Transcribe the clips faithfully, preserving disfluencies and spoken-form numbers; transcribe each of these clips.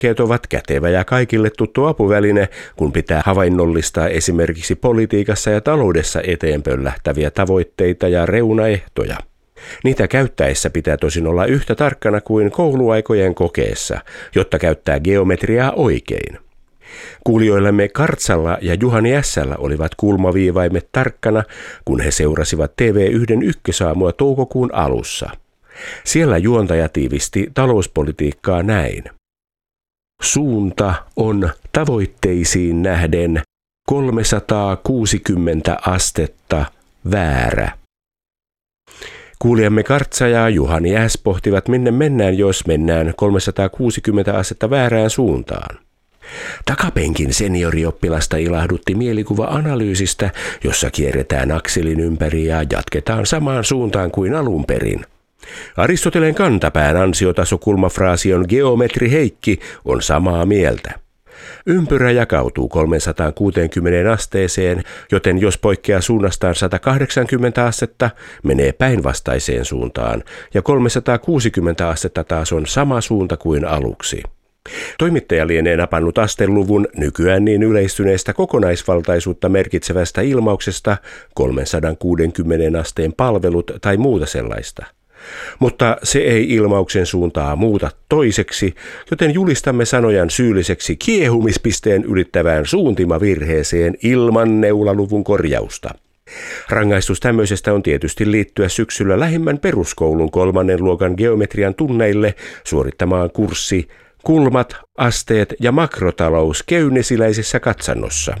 Keet ovat kätevä ja kaikille tuttu apuväline, kun pitää havainnollistaa esimerkiksi politiikassa ja taloudessa eteenpöllähtäviä tavoitteita ja reunaehtoja. Niitä käyttäessä pitää tosin olla yhtä tarkkana kuin kouluaikojen kokeessa, jotta käyttää geometriaa oikein. Kuulijoillemme Kartsalla ja Juhani Ässällä olivat kulmaviivaimet tarkkana, kun he seurasivat T V yksi ykkösaamua toukokuun alussa. Siellä juontaja tiivisti talouspolitiikkaa näin. Suunta on tavoitteisiin nähden kolmesataakuusikymmentä astetta väärä. Kuulijamme Kartsa ja Juhani S. pohtivat, minne mennään, jos mennään kolmesataakuusikymmentä astetta väärään suuntaan. Takapenkin seniorioppilasta ilahdutti mielikuva analyysistä, jossa kierretään akselin ympäri ja jatketaan samaan suuntaan kuin alun perin. Aristoteleen kantapään ansiotasokulmafraasi on geometri Heikki on samaa mieltä. Ympyrä jakautuu kolmesataakuusikymmentä asteeseen, joten jos poikkeaa suunnastaan sata kahdeksankymmentä astetta, menee päinvastaiseen suuntaan, ja kolmesataakuusikymmentä astetta taas on sama suunta kuin aluksi. Toimittaja lienee napannut asteluvun nykyään niin yleistyneestä kokonaisvaltaisuutta merkitsevästä ilmauksesta kolmesataakuusikymmentä asteen palvelut tai muuta sellaista. Mutta se ei ilmauksen suuntaa muuta toiseksi, joten julistamme sanojan syylliseksi kiehumispisteen ylittävään suuntimavirheeseen ilman neulaluvun korjausta. Rangaistus tämmöisestä on tietysti liittyä syksyllä lähimmän peruskoulun kolmannen luokan geometrian tunneille suorittamaan kurssi Kulmat, asteet ja makrotalous keynesiläisessä katsannossa.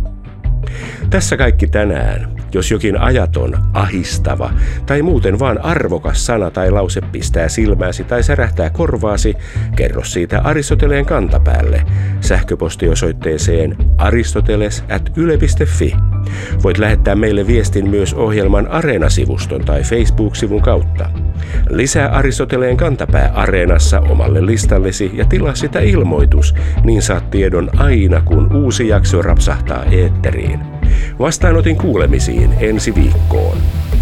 Tässä kaikki tänään. Jos jokin ajaton, ahistava tai muuten vaan arvokas sana tai lause pistää silmääsi tai särähtää korvaasi, kerro siitä Aristoteleen kantapäälle sähköpostiosoitteeseen aristoteles at yle piste fi. Voit lähettää meille viestin myös ohjelman Areena-sivuston tai Facebook-sivun kautta. Lisää Aristoteleen kantapää Areenassa omalle listallesi ja tilaa sitä ilmoitus, niin saat tiedon aina kun uusi jakso rapsahtaa eetteriin. Vastaanotin kuulemisiin ensi viikkoon.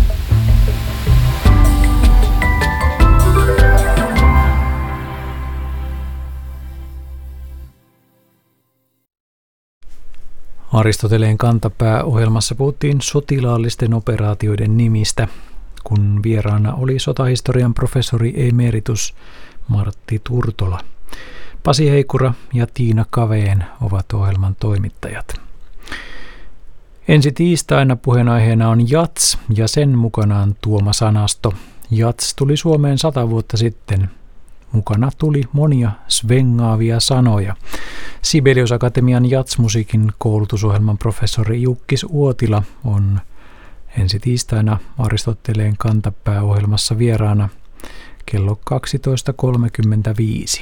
Aristoteleen kantapää-ohjelmassa puhuttiin sotilaallisten operaatioiden nimistä, kun vieraana oli sotahistorian professori emeritus Martti Turtola. Pasi Heikura ja Tiina Kaveen ovat ohjelman toimittajat. Ensi tiistaina puheenaiheena on jats ja sen mukanaan tuoma sanasto. Jats tuli Suomeen sata vuotta sitten. Mukana tuli monia svengaavia sanoja. Sibelius Akatemian jatsmusiikin koulutusohjelman professori Jukkis Uotila on ensi tiistaina Aristoteleen kantapääohjelmassa vieraana kello kaksitoista kolmekymmentäviisi.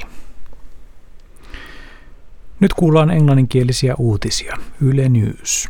Nyt kuullaan englanninkielisiä uutisia. Yle News.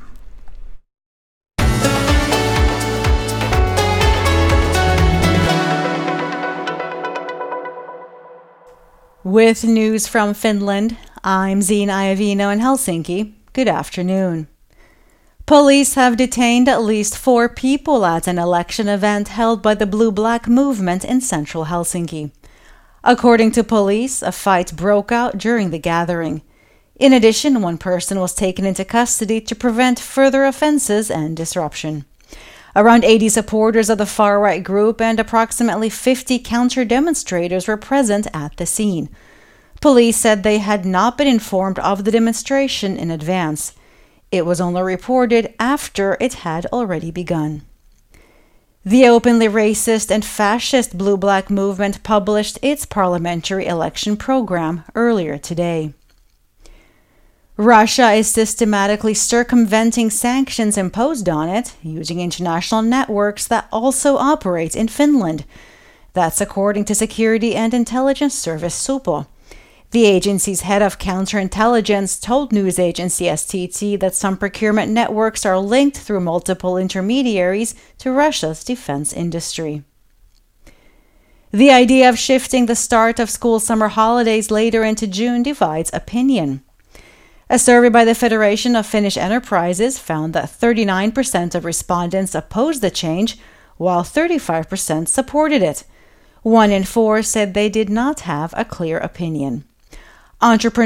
With news from Finland, I'm Zina Iovino in Helsinki. Good afternoon. Police have detained at least four people at an election event held by the Blue-Black movement in central Helsinki. According to police, a fight broke out during the gathering. In addition, one person was taken into custody to prevent further offenses and disruption. Around eighty supporters of the far-right group and approximately fifty counter-demonstrators were present at the scene. Police said they had not been informed of the demonstration in advance. It was only reported after it had already begun. The openly racist and fascist Blue-Black movement published its parliamentary election program earlier today. Russia is systematically circumventing sanctions imposed on it, using international networks that also operate in Finland. That's according to Security and Intelligence Service Supo. The agency's head of counterintelligence told news agency S T T that some procurement networks are linked through multiple intermediaries to Russia's defense industry. The idea of shifting the start of school summer holidays later into June divides opinion. A survey by the Federation of Finnish Enterprises found that thirty-nine percent of respondents opposed the change, while thirty-five percent supported it. One in four said they did not have a clear opinion. entrepreneurs